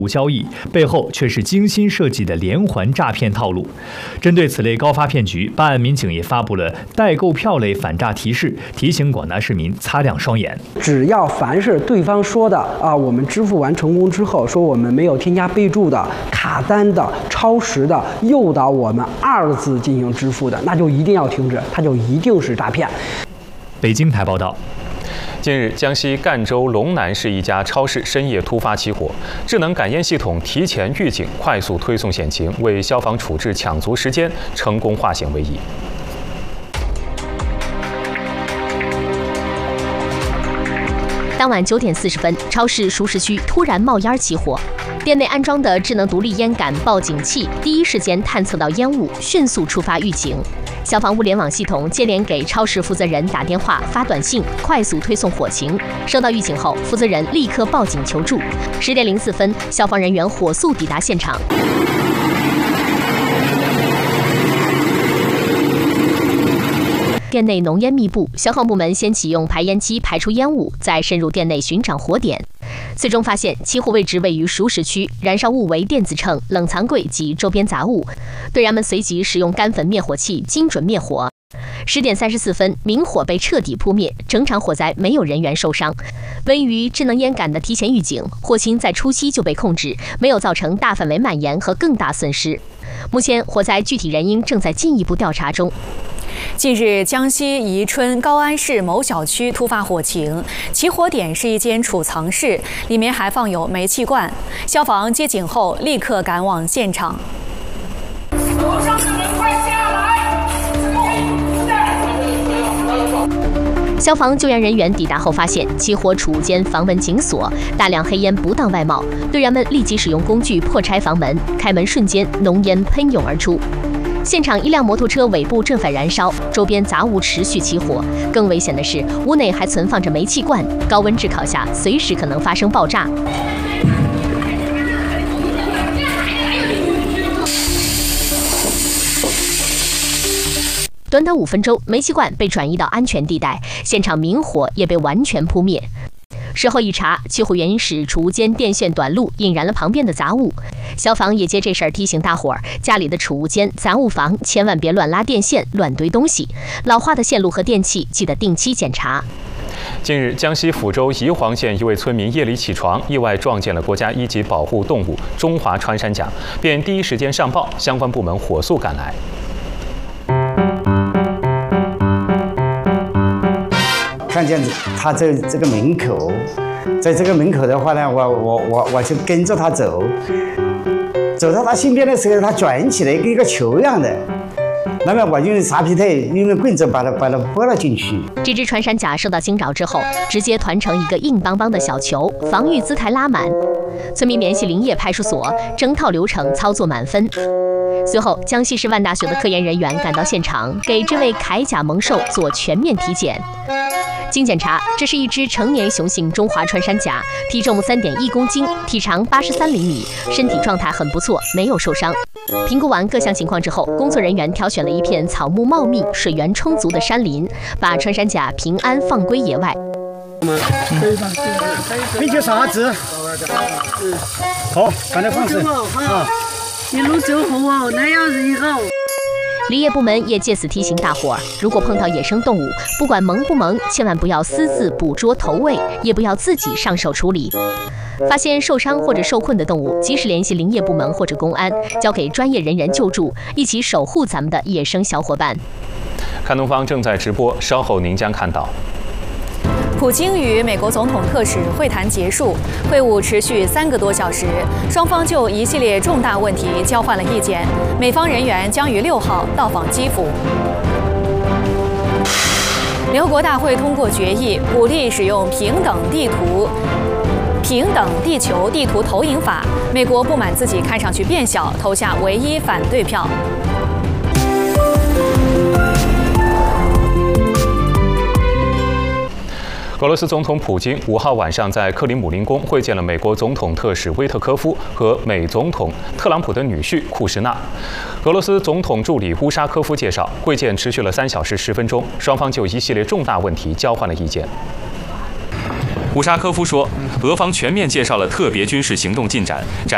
交易，背后却是精心设计的连环诈骗套路。针对此类高发骗局，办案民警也发布了代购票类反诈提示，提醒广大市民擦亮双眼。 只要凡是对方说的我们支付完成功之后，说我们没有添加备注的、卡单的、超时的、诱导我们2次进行支付的，那就一定要停止，它就一定是诈骗。 北京台报道。 近日，江西赣州龙南市一家超市深夜突发起火，智能感应系统提前预警，快速推送险情，为消防处置抢足时间，成功化险为夷。 当晚9点40分，超市熟食区突然冒烟起火，店内安装的智能独立烟感报警器第一时间探测到烟雾，迅速触发预警。消防物联网系统接连给超市负责人打电话、发短信，快速推送火情。收到预警后，负责人立刻报警求助。10点04分，消防人员火速抵达现场。店内浓烟密布，消防部门先启用排烟机排出烟雾，再深入店内寻找火点。最终发现起火位置位于熟食区，燃烧物为电子秤、冷藏柜及周边杂物。队员们随即使用干粉灭火器精准灭火。10点34分，明火被彻底扑灭，整场火灾没有人员受伤。源于智能烟感的提前预警，火情在初期就被控制，没有造成大范围蔓延和更大损失。目前火灾具体原因正在进一步调查中。 近日，江西宜春高安市某小区突发火情，起火点是一间储藏室，里面还放有煤气罐。消防接警后立刻赶往现场。 楼上的人快下来！ 消防救援人员抵达后发现，起火储物间房门紧锁，大量黑烟不当外冒。队员们立即使用工具破拆房门，开门瞬间浓烟喷涌而出。现场一辆摩托车尾部正在燃烧，周边杂物持续起火。更危险的是，屋内还存放着煤气罐，高温炙烤下随时可能发生爆炸。短短5分钟，煤气罐被转移到安全地带，现场明火也被完全扑灭。事后一查，起火原因是储物间电线短路，引燃了旁边的杂物。消防也借这事儿提醒大伙儿，家里的储物间、杂物房千万别乱拉电线、乱堆东西，老化的线路和电器记得定期检查。 近日，江西抚州宜黄县一位村民夜里起床，意外撞见了国家1级保护动物中华穿山甲，便第一时间上报，相关部门火速赶来。 看见他这个门口，在这个门口的话呢，我就跟着他走，走到他身边的时候，他转起来一个球一样的，那么我用沙皮腿，用棍子把它拨了进去。 这只穿山甲受到惊扰之后，直接团成一个硬邦邦的小球，防御姿态拉满。村民联系林业派出所，整套流程操作满分。随后，江西师范大学的科研人员赶到现场，给这位铠甲猛兽做全面体检。经检查，这是一只成年雄性中华穿山甲，体重3.1公斤，体长83厘米，身体状态很不错，没有受伤。评估完各项情况之后，工作人员挑选了一片草木茂密、水源充足的山林，把穿山甲平安放归野外。 那叫啥子？好，把它放生啊！ 一路走好哦，那样人好。 林业部门也借此提醒大伙儿，如果碰到野生动物，不管萌不萌，千万不要私自捕捉投喂，也不要自己上手处理。发现受伤或者受困的动物，及时联系林业部门或者公安，交给专业人员救助，一起守护咱们的野生小伙伴。 看东方正在直播，稍后您将看到。 普京与美国总统特使会谈结束，会晤持续3个多小时，双方就一系列重大问题交换了意见。美方人员将于6号到访基辅。联合国大会通过决议，鼓励使用平等地球地图投影法。美国不满自己看上去变小，投下唯一反对票。 俄罗斯总统普京5号晚上在克里姆林宫会见了美国总统特使威特科夫和美总统特朗普的女婿库什纳。俄罗斯总统助理乌沙科夫介绍，会见持续了3小时10分钟，双方就一系列重大问题交换了意见。乌沙科夫说，俄方全面介绍了特别军事行动进展，展